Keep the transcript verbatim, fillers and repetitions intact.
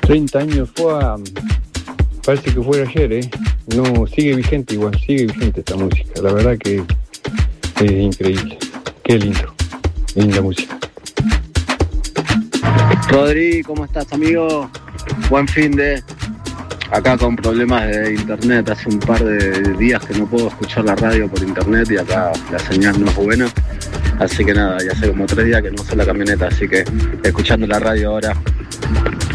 treinta años fue a... Parece que fuera ayer, ¿eh? No, sigue vigente igual, sigue vigente esta música. La verdad que es increíble. Qué lindo, linda música. Rodri, ¿cómo estás, amigo? Buen fin de... Acá con problemas de internet, hace un par de días que no puedo escuchar la radio por internet y acá la señal no es buena. Así que nada, ya hace como tres días que no uso la camioneta, así que escuchando la radio ahora.